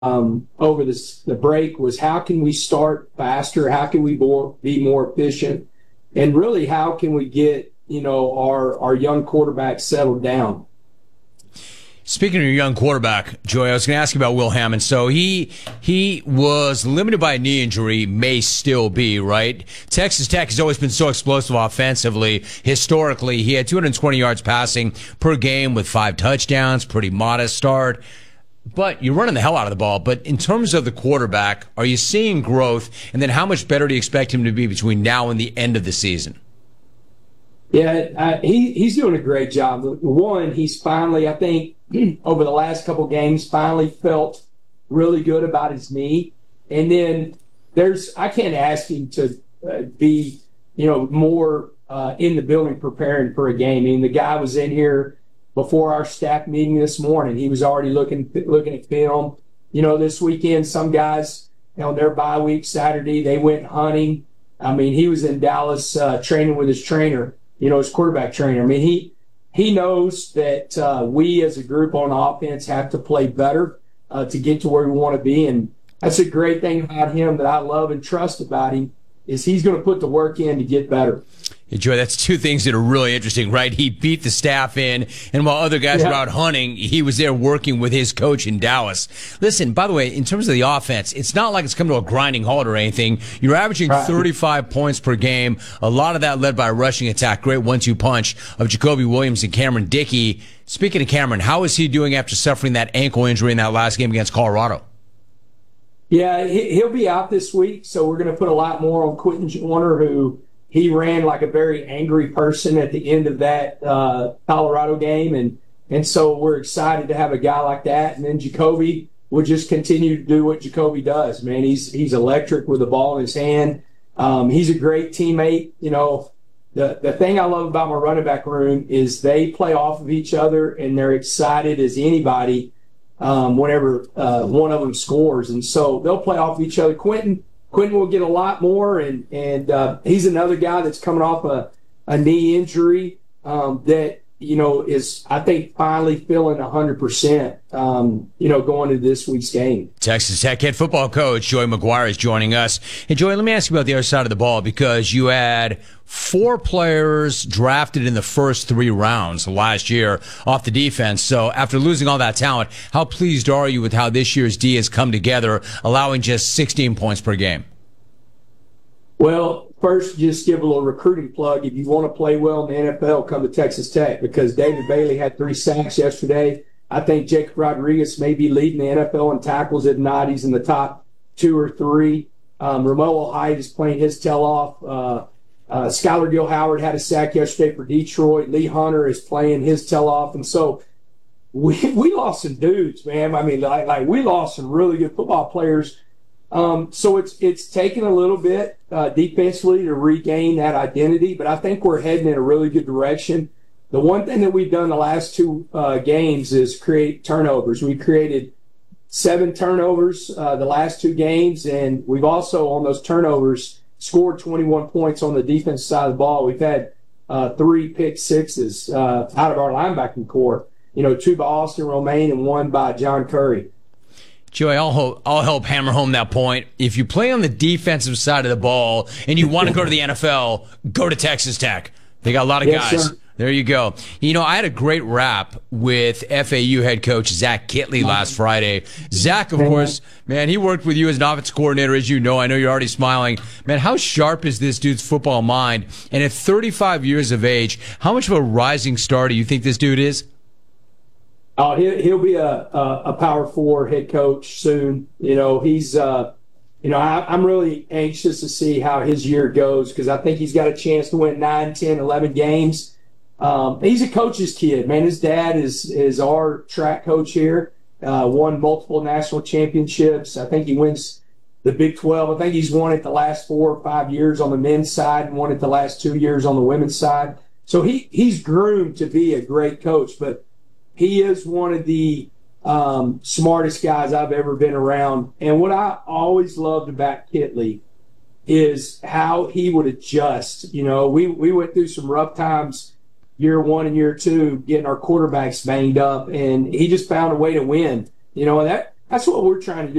over the break was how can we start faster? How can we be more efficient? And really, how can we get, our young quarterback settled down? Speaking of your young quarterback, Joey, I was going to ask you about Will Hammond. So he was limited by a knee injury, may still be, right? Texas Tech has always been so explosive offensively. Historically, he had 220 yards passing per game with 5 touchdowns, pretty modest start. But you're running the hell out of the ball. But in terms of the quarterback, are you seeing growth? And then how much better do you expect him to be between now and the end of the season? Yeah, he's doing a great job. One, he's finally, I think, over the last couple games, finally felt really good about his knee. And then I can't ask him to be, more in the building preparing for a game. I mean, the guy was in here before our staff meeting this morning. He was already looking at film. This weekend, some guys, on their bye week Saturday, they went hunting. I mean, he was in Dallas training with his trainer, his quarterback trainer. I mean, he knows that we as a group on offense have to play better to get to where we want to be. And that's a great thing about him that I love and trust about him is he's going to put the work in to get better. Hey, Joy, that's two things that are really interesting, right? He beat the staff in, and while other guys were out hunting, he was there working with his coach in Dallas. Listen, by the way, in terms of the offense, it's not like it's come to a grinding halt or anything. You're averaging 35 points per game, a lot of that led by a rushing attack, great 1-2 punch of Jacoby Williams and Cameron Dickey. Speaking of Cameron, how is he doing after suffering that ankle injury in that last game against Colorado? Yeah, he'll be out this week, so we're going to put a lot more on Quentin Joyner, who he ran like a very angry person at the end of that Colorado game, and so we're excited to have a guy like that. And then Jacoby will just continue to do what Jacoby does. Man, he's electric with the ball in his hand. He's a great teammate. The thing I love about my running back room is they play off of each other, and they're excited as anybody whenever one of them scores. And so they'll play off of each other. Quentin will get a lot more, and he's another guy that's coming off a knee injury that, is, I think, finally feeling 100%, going to this week's game. Texas Tech head football coach Joey McGuire is joining us. Hey, Joey, let me ask you about the other side of the ball, because you had 4 players drafted in the first 3 rounds last year off the defense. So after losing all that talent, how pleased are you with how this year's D has come together, allowing just 16 points per game? Well, first, just give a little recruiting plug. If you want to play well in the NFL, come to Texas Tech, because David Bailey had 3 sacks yesterday. I think Jacob Rodriguez may be leading the NFL in tackles. If not, he's in the top 2 or 3. Romello Height is playing his tail off. Skylar Gill Howard had a sack yesterday for Detroit. Lee Hunter is playing his tail off. And so we lost some dudes, man. I mean, like we lost some really good football players. So it's taken a little bit defensively to regain that identity, but I think we're heading in a really good direction. The one thing that we've done the last 2 games is create turnovers. We created 7 turnovers the last 2 games, and we've also, on those turnovers, scored 21 points on the defense side of the ball. We've had 3 pick sixes out of our linebacking core. 2 by Austin Romaine and 1 by John Curry. Joey, I'll help hammer home that point. If you play on the defensive side of the ball and you want to go to the NFL, go to Texas Tech. They got a lot of guys. Sir. There you go. I had a great rap with FAU head coach Zach Kittley last Friday. Zach, of course, man, he worked with you as an offensive coordinator, as you know. I know you're already smiling. Man, how sharp is this dude's football mind? And at 35 years of age, how much of a rising star do you think this dude is? Oh, he'll be a Power 4 head coach soon. He's I'm really anxious to see how his year goes, because I think he's got a chance to win 9, 10, 11 games. He's a coach's kid, man. His dad is our track coach here, won multiple national championships. I think he wins the Big 12. I think he's won it the last 4 or 5 years on the men's side and won it the last 2 years on the women's side. So he's groomed to be a great coach, but he is one of the smartest guys I've ever been around. And what I always loved about Kittley is how he would adjust. We went through some rough times year 1 and year 2 getting our quarterbacks banged up, and he just found a way to win. And That's what we're trying to do.